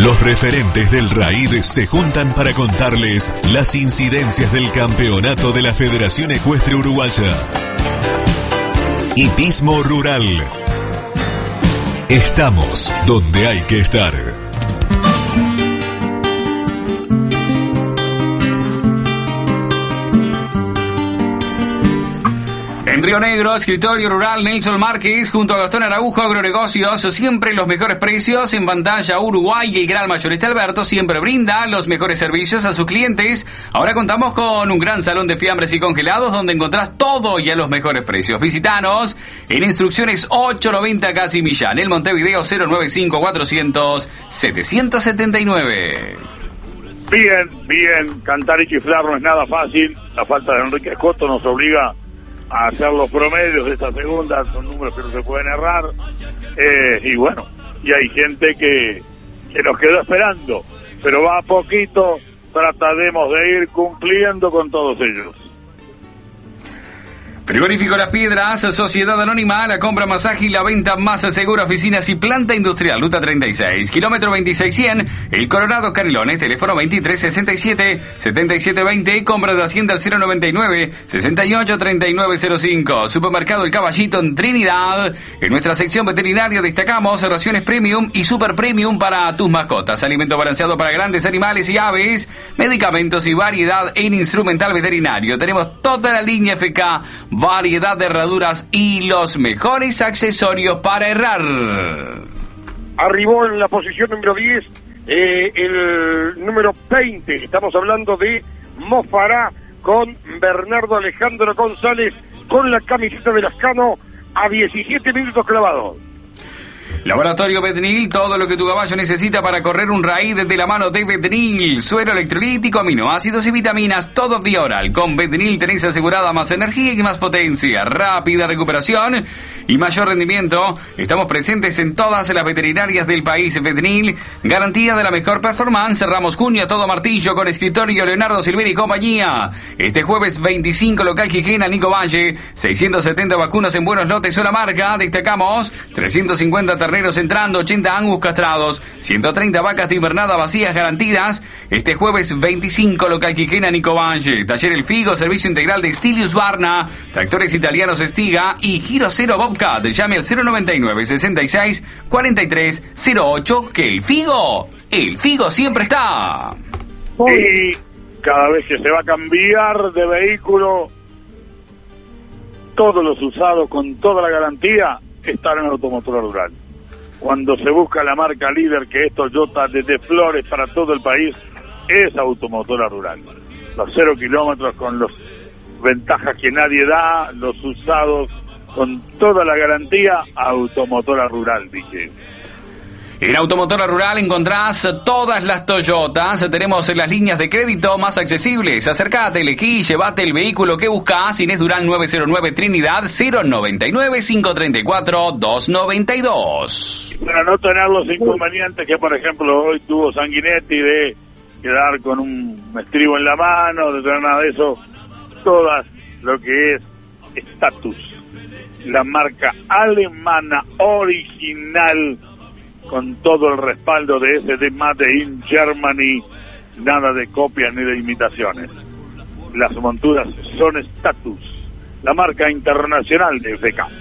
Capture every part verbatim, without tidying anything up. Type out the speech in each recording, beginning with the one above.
Los referentes del RAID se juntan para contarles las incidencias del campeonato de la Federación Ecuestre Uruguaya. Hipismo Rural. Estamos donde hay que estar. En Río Negro, escritorio rural Nelson Márquez, junto a Gastón Araujo, Agronegocios, siempre los mejores precios, en pantalla Uruguay y el gran mayorista Alberto siempre brinda los mejores servicios a sus clientes. Ahora contamos con un gran salón de fiambres y congelados donde encontrás todo y a los mejores precios. Visitanos en Instrucciones ocho noventa Casi Millán, el Montevideo cero nueve cinco cuatrocientos setecientos setenta y nueve. Bien, bien, cantar y chiflar no es nada fácil. La falta de Enrique Escoto nos obliga a hacer los promedios de esta segunda, son números que no se pueden errar, eh, y bueno, y hay gente que, que nos quedó esperando, pero va a poquito, trataremos de ir cumpliendo con todos ellos. Frigorífico Las Piedras, Sociedad Anónima, la compra más ágil, la venta más segura, oficinas y planta industrial, ruta treinta y seis, kilómetro veintiséis cien, El Coronado, Canelones, teléfono veintitrés sesenta y siete setenta y siete veinte, compra de Hacienda al cero noventa y nueve sesenta y ocho treinta y nueve cero cinco, Supermercado El Caballito en Trinidad. En nuestra sección veterinaria destacamos raciones premium y super premium para tus mascotas, alimento balanceado para grandes animales y aves, medicamentos y variedad en instrumental veterinario. Tenemos toda la línea F K, variedad de herraduras y los mejores accesorios para errar. Arribó en la posición número diez eh, el número veinte. Estamos hablando de Mofará con Bernardo Alejandro González con la camiseta de Lascano a diecisiete minutos clavados. Laboratorio Vetnil, todo lo que tu caballo necesita para correr un raíz de la mano de Vetnil. Suero electrolítico, aminoácidos y vitaminas, todo vía oral. Con Vetnil tenés asegurada más energía y más potencia, rápida recuperación y mayor rendimiento. Estamos presentes en todas las veterinarias del país. Vetnil, garantía de la mejor performance. Cerramos junio a todo martillo con escritorio Leonardo Silveri y compañía. Este jueves veinticinco, local Gijena, Nico Valle. seiscientos setenta vacunos en buenos lotes, sola marca. Destacamos trescientos cincuenta terneros entrando, ochenta angus castrados, ciento treinta vacas de invernada vacías garantidas. Este jueves veinticinco, local Quiquena, Nico Valle. Taller El Figo, servicio integral de Stilius Barna, tractores italianos Estiga y Giro Cero Bobcat. Llame al cero noventa y nueve sesenta y seis cuarenta y tres cero ocho, que el Figo, el Figo siempre está. Y cada vez que se va a cambiar de vehículo, todos los usados con toda la garantía están en Automotora Rural. Cuando se busca la marca líder, que es Toyota, desde Flores para todo el país, es Automotora Rural. Los cero kilómetros con las ventajas que nadie da, los usados con toda la garantía, Automotora Rural, dije. En Automotora Rural encontrás todas las Toyotas, tenemos las líneas de crédito más accesibles. Acercate, elegí, llevate el vehículo que buscás. Inés Durán nueve cero nueve Trinidad, cero noventa y nueve cinco treinta y cuatro dos noventa y dos. Para no tener los inconvenientes que, por ejemplo, hoy tuvo Sanguinetti de quedar con un estribo en la mano, de tener nada de eso, todas lo que es Status, la marca alemana original, con todo el respaldo de S D Made in Germany, nada de copias ni de imitaciones. Las monturas son Status, la marca internacional de F K.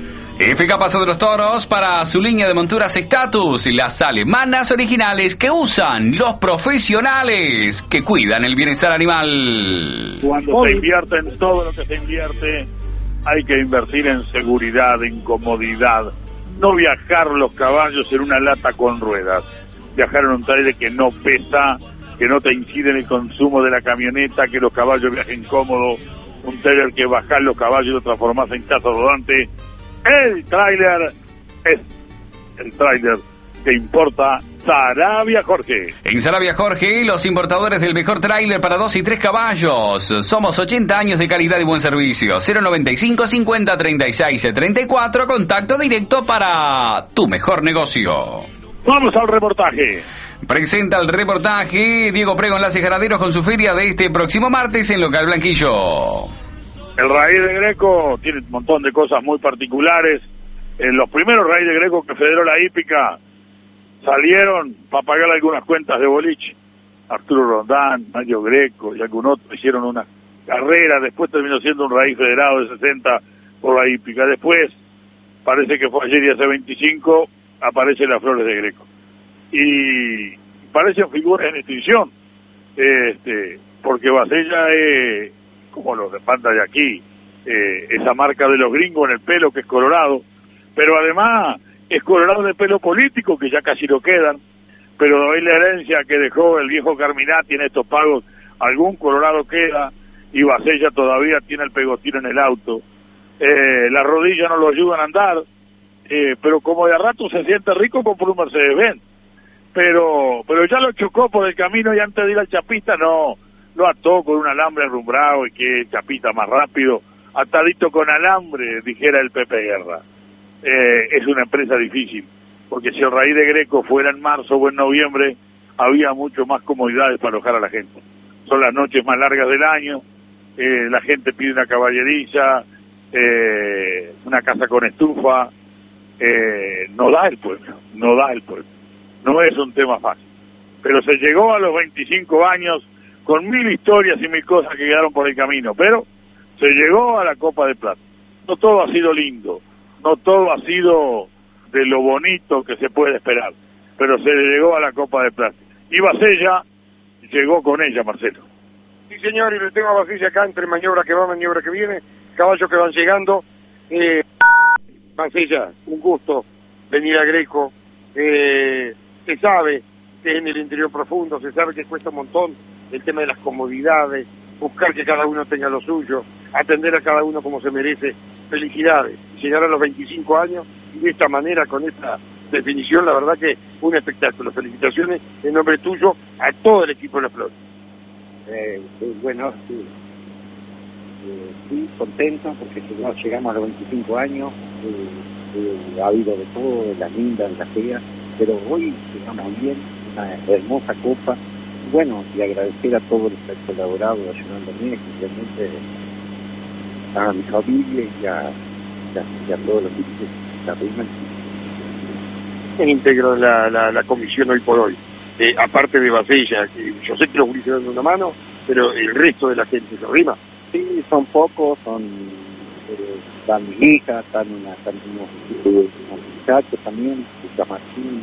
F K Paso de los Toros para su línea de monturas Status, las alemanas originales que usan los profesionales que cuidan el bienestar animal. Cuando se invierte en todo lo que se invierte, hay que invertir en seguridad, en comodidad. No viajar los caballos en una lata con ruedas, viajar en un trailer que no pesa, que no te incide en el consumo de la camioneta, que los caballos viajen cómodos, un trailer que bajás los caballos y lo transformás en casa rodante. El tráiler es el tráiler que importa Sarabia Jorge. En Sarabia Jorge, los importadores del mejor tráiler para dos y tres caballos. Somos ochenta años de calidad y buen servicio. cero noventa y cinco cincuenta treinta y seis treinta y cuatro, contacto directo para tu mejor negocio. Vamos al reportaje. Presenta el reportaje Diego Prego, Enlaces Ganaderos, con su feria de este próximo martes en Local Blanquillo. El raíz de Greco tiene un montón de cosas muy particulares. En los primeros raíz de Greco que federó la hípica salieron para pagar algunas cuentas de boliche. Arturo Rondán, Mario Greco y algún otro hicieron una carrera, después terminó siendo un raíz federado de sesenta por la hípica. Después, parece que fue ayer y hace veinticinco, aparecen las Flores de Greco. Y parecen figuras en extinción, este, porque Basella es, como los de Panda de aquí, eh, esa marca de los gringos en el pelo que es colorado, pero además es colorado de pelo político, que ya casi no quedan, pero es la herencia que dejó el viejo Carminati en estos pagos, algún colorado queda, y Basella todavía tiene el pegotín en el auto. Eh, las rodillas no lo ayudan a andar, eh, pero como de a rato se siente rico, compró un Mercedes-Benz. Pero pero ya lo chocó por el camino y antes de ir al Chapista no lo ató con un alambre enrumbrado y que el Chapista más rápido, atadito con alambre, dijera el Pepe Guerra. Eh, es una empresa difícil, porque si el Raíz de Greco fuera en marzo o en noviembre, había mucho más comodidades para alojar a la gente. Son las noches más largas del año, eh, la gente pide una caballeriza, eh, una casa con estufa, eh, no da el pueblo, no da el pueblo. No es un tema fácil, pero se llegó a los veinticinco años con mil historias y mil cosas que quedaron por el camino, pero se llegó a la Copa de Plata. No todo ha sido lindo, no todo ha sido de lo bonito que se puede esperar, pero se llegó a la Copa de Plata. Y Basella llegó con ella, Marcelo. Sí, señor, y le tengo a Basella acá entre maniobra que va, maniobra que viene, caballos que van llegando. Eh, Basella, un gusto venir a Greco. Eh, se sabe que es en el interior profundo, se sabe que cuesta un montón el tema de las comodidades, buscar que cada uno tenga lo suyo, atender a cada uno como se merece. Felicidades, llegar a los veinticinco años y de esta manera, con esta definición, la verdad que un espectáculo. Felicitaciones en nombre tuyo a todo el equipo de La Flor. Eh, bueno, sí, eh, sí, contento porque llegamos a los veinticinco años, eh, eh, ha habido de todo, de las lindas, de las feas, pero hoy llegamos bien, una hermosa copa. Bueno, y agradecer a todos los que han colaborado ayudándome, especialmente a mi familia y a, y a todos los que la riman. En íntegro la, la, la comisión hoy por hoy, eh, aparte de Basella, que yo sé que los gurises dan una mano, pero el resto de la gente se rima. Sí, son pocos, son eh, están mis hijas, están, una, están unos, unos muchachos también, Lucas Martín,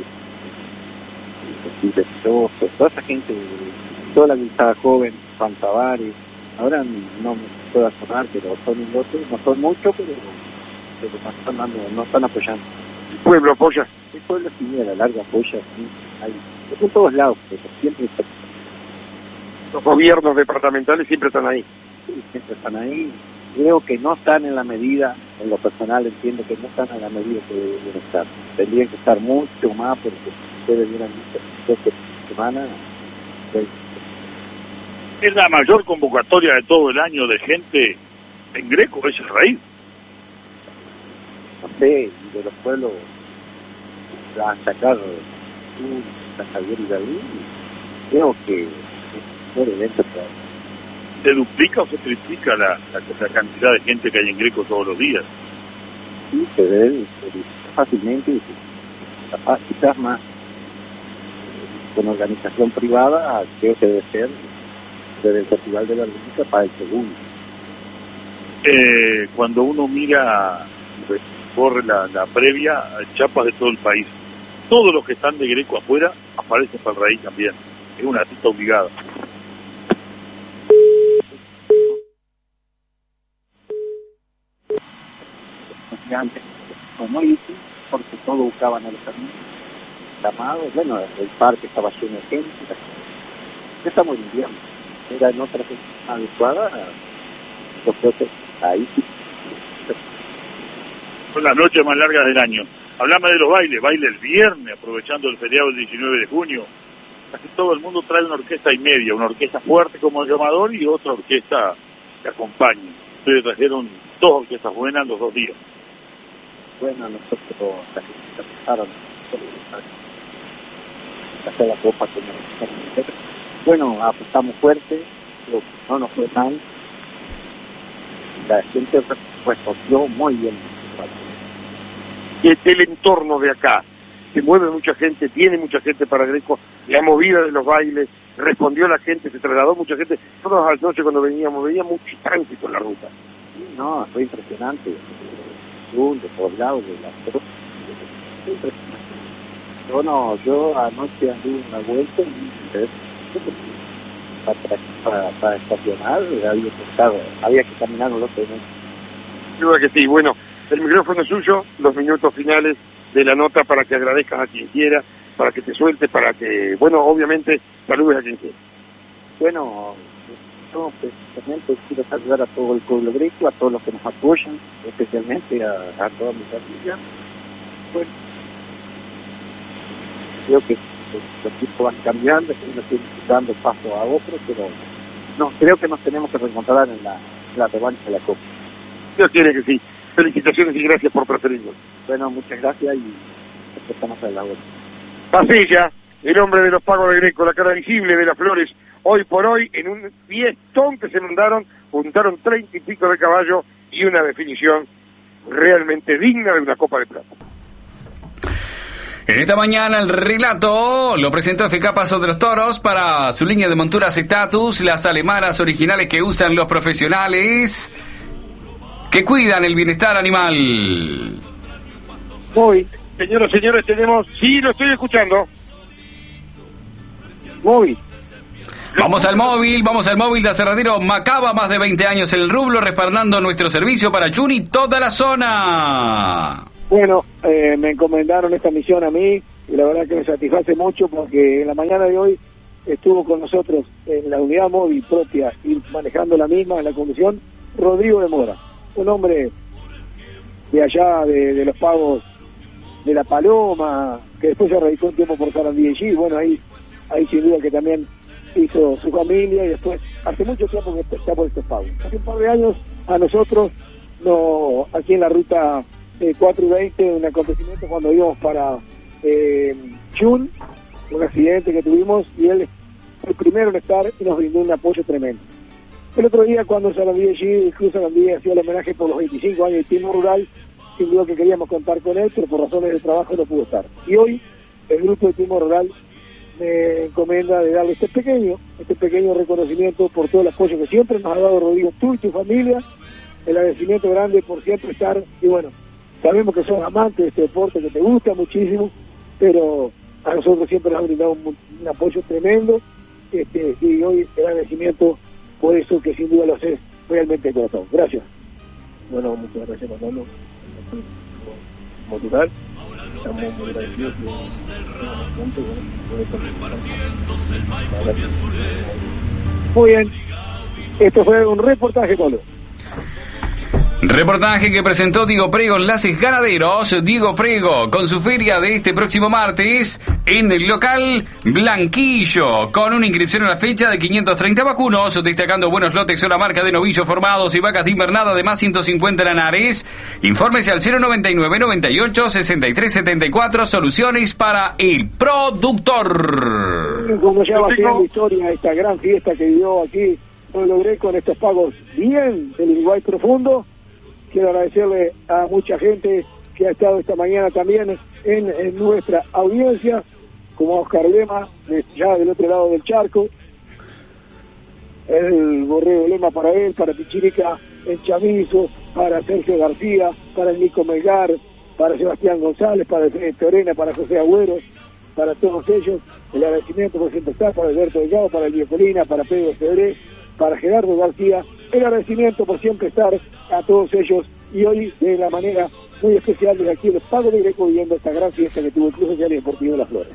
toda esa gente, toda la gurizada joven, Juan Tavares, ahora no me puedo sonar, pero son un lote, no son muchos, pero, pero nos están dando, nos están apoyando. ¿El pueblo apoya? El pueblo sí, a la larga apoya, sí, hay, en todos lados, pero siempre está. Los gobiernos departamentales siempre están ahí. Sí, siempre están ahí. Creo que no están en la medida, en lo personal entiendo que no están en la medida que deberían estar. Tendrían que estar mucho más, porque ustedes vieran esta semana. Es la mayor convocatoria de todo el año de gente en Greco, es el Raíz. No sé, de los pueblos a sacar tú, San Javier y David, creo que es un evento para... ¿Se duplica o se triplica la, la, la cantidad de gente que hay en Greco todos los días? Sí, se ve fácilmente, quizás más con organización privada, creo que debe ser desde el Festival de la República para el segundo. Eh, cuando uno mira, corre la, la previa, chapas de todo el país. Todos los que están de Greco afuera aparecen para el Raíz también. Es una cita obligada. Antes fue muy difícil porque todos buscaban a los caminos llamados, bueno, el parque estaba lleno de gente, está muy bien, era en otra gente adecuada, yo creo que ahí sí. Son las noches más largas del año. Hablame de los bailes, baile el viernes, aprovechando el feriado del diecinueve de junio. Casi todo el mundo trae una orquesta y media, una orquesta fuerte como el llamador y otra orquesta que acompañe. Ustedes trajeron dos orquestas buenas los dos días. Bueno, nosotros empezaron a hacer la copa con el... Bueno, apostamos fuerte, pero no nos fue mal. La gente respondió muy bien. Y el entorno de acá, se mueve mucha gente, viene mucha gente para Greco, la movida de los bailes, respondió la gente, se trasladó mucha gente. Todas las noches cuando veníamos, veía mucho tránsito en la ruta. Sí, no, fue impresionante. De todos lados, de las cosas. Fue impresionante. Yo no, yo anoche anduve una vuelta y para, para, para estacionar había que, estar, había que caminar los otros. Yo que sí, bueno, el micrófono es suyo, los minutos finales de la nota para que agradezcas a quien quiera, para que te suelte, para que, bueno, obviamente, saludes a quien quiera. Bueno, yo precisamente quiero saludar a todo el pueblo greco, a todos los que nos apoyan, especialmente a, a toda mi familia. Bueno, creo que los tiempos van cambiando, que uno tiene dando paso a otro, pero no, creo que nos tenemos que reencontrar en la, en la revancha de la Copa. Dios quiere que sí. Felicitaciones y gracias por preferirnos. Bueno, muchas gracias y estamos a la hora. Pasella, el hombre de los pagos de Greco, la cara visible de las Flores, hoy por hoy en un fiestón que se mandaron, juntaron treinta y pico de caballos y una definición realmente digna de una Copa de Plata. En esta mañana el relato lo presentó F K Paso de los Toros para su línea de monturas Status, las alemanas originales que usan los profesionales que cuidan el bienestar animal. Hoy, señoras y señores, tenemos... Sí, lo estoy escuchando. Móvil. Vamos al móvil, vamos al móvil de Aserradero Macaba, más de veinte años en el rublo, respaldando nuestro servicio para Juni toda la zona. Bueno, eh, me encomendaron esta misión a mí y la verdad que me satisface mucho porque en la mañana de hoy estuvo con nosotros en la unidad móvil propia y manejando la misma en la conducción Rodrigo de Mora, un hombre de allá de, de los pagos de La Paloma, que después se radicó un tiempo por Sarandí y bueno, ahí, ahí sin duda que también hizo su familia y después hace mucho tiempo que está por estos pagos. Hace un par de años a nosotros, no, aquí en la ruta eh, cuatro y veinte, un acontecimiento cuando íbamos para eh, Chun, un accidente que tuvimos y él fue el primero en estar y nos brindó un apoyo tremendo. El otro día cuando Sarandí allí, Cruz Sarandí hacía el homenaje por los veinticinco años del Timo Rural, sin duda que queríamos contar con él, pero por razones de trabajo no pudo estar. Y hoy el grupo de Timo Rural me encomienda de darle este pequeño, este pequeño reconocimiento por todo el apoyo que siempre nos ha dado Rodrigo, tú y tu familia, el agradecimiento grande por siempre estar, y bueno, sabemos que sos amante de este deporte, que te gusta muchísimo, pero a nosotros siempre nos ha brindado un, un apoyo tremendo, este, y hoy el agradecimiento por eso que sin duda lo haces realmente de corazón. Gracias. Bueno, muchas gracias, Manolo. Motural. Estamos muy agradecidos. Muy bien. Esto fue un reportaje, Pablo. Reportaje que presentó Diego Prego, Enlaces Ganaderos. Diego Prego con su feria de este próximo martes en el local Blanquillo, con una inscripción a la fecha de quinientos treinta vacunos, destacando buenos lotes o la marca de novillos formados y vacas de invernada de más ciento cincuenta lanares. Infórmese al cero noventa y nueve, noventa y ocho, sesenta y tres setenta y cuatro. Soluciones para el productor. Como ya va haciendo historia esta gran fiesta que vivió aquí Pueblo Greco en estos pagos bien del Uruguay profundo. Quiero agradecerle a mucha gente que ha estado esta mañana también en, en nuestra audiencia, como a Oscar Lema, de, ya del otro lado del charco, el Borrego Lema para él, para Pichirica el Chamizo, para Sergio García, para el Nico Melgar, para Sebastián González, para el Torena, para José Agüero, para todos ellos, el agradecimiento por siempre estar, para Alberto Delgado, para el Colina, para Pedro Cedré, para Gerardo García, el agradecimiento por siempre estar a todos ellos y hoy de la manera muy especial desde aquí los Pagos de Greco viviendo esta gran fiesta que tuvo el Club Social y Deportivo de Las Flores.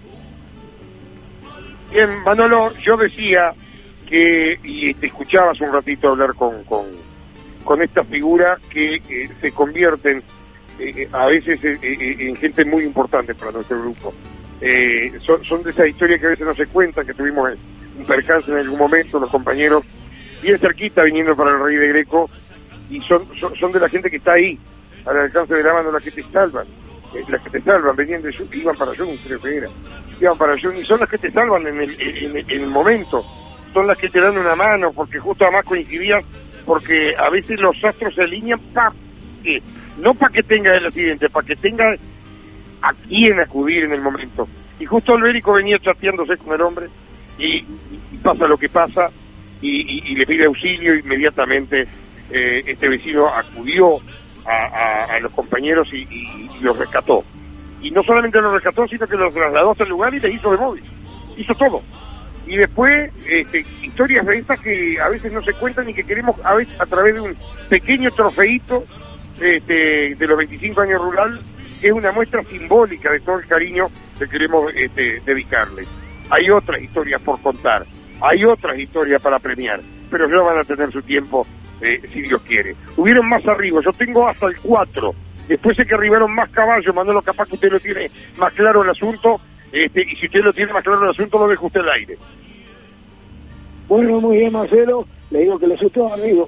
Bien, Manolo, yo decía que, y te escuchaba hace un ratito hablar con, con, con esta figura que eh, se convierten eh, a veces eh, eh, en gente muy importante para nuestro grupo. Eh, son, son de esas historias que a veces no se cuentan, que tuvimos un percance en algún momento, los compañeros bien cerquita viniendo para el Rey de Greco, y son, son, son de la gente que está ahí, al alcance de la mano, las que te salvan, eh, las que te salvan, venían de Jun, iban para Jun, creo que era, iban para Jun, y son las que te salvan en el, en, el, en el momento, son las que te dan una mano, porque justo además coincidían, porque a veces los astros se alinean para que, no para que tenga el accidente, para que tenga a quién acudir en el momento. Y justo Albérico venía chateándose con el hombre y, y pasa lo que pasa y, y, y le pide auxilio. Inmediatamente eh, este vecino acudió a, a, a los compañeros y, y, y los rescató. Y no solamente los rescató, sino que los trasladó hasta el lugar y les hizo de móvil. Hizo todo. Y después, este, historias de estas que a veces no se cuentan y que queremos a veces a través de un pequeño trofeito este, de los veinticinco años rural, que es una muestra simbólica de todo el cariño que queremos este, dedicarles. Hay otras historias por contar, hay otras historias para premiar, pero ya van a tener su tiempo, eh, si Dios quiere. Hubieron más arribos, yo tengo hasta el cuatro, después sé que arribaron más caballos. Manolo, capaz que usted lo tiene más claro el asunto. Este, y si usted lo tiene más claro el asunto, lo deja usted al aire. Bueno, muy bien, Marcelo. Le digo que los otros amigos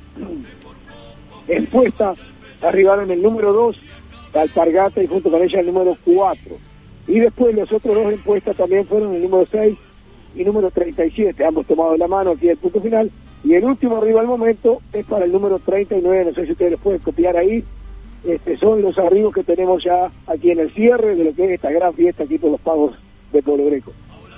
en puesta arribaron el número dos, Alpargata, y junto con ella el número cuatro. Y después los otros dos en puesta también fueron el número seis y número treinta y siete, ambos tomados de la mano aquí el punto final. Y el último arriba al momento es para el número treinta y nueve, no sé si ustedes les pueden copiar ahí. Este, son los arribos que tenemos ya aquí en el cierre de lo que es esta gran fiesta aquí por los pagos de Pueblo Greco.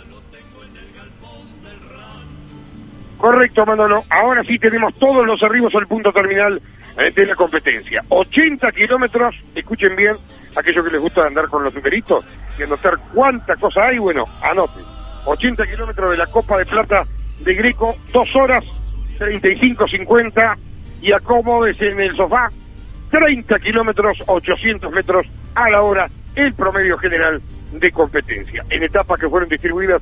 Correcto, Manolo. Ahora sí tenemos todos los arribos al punto terminal eh, de la competencia. ochenta kilómetros, escuchen bien, aquellos que les gusta andar con los numeritos y anotar cuánta cosa hay, bueno, anoten. ochenta kilómetros de la Copa de Plata de Greco, dos horas, treinta y cinco cincuenta, y acomódese en el sofá. treinta kilómetros, ochocientos metros a la hora, el promedio general de competencia. En etapas que fueron distribuidas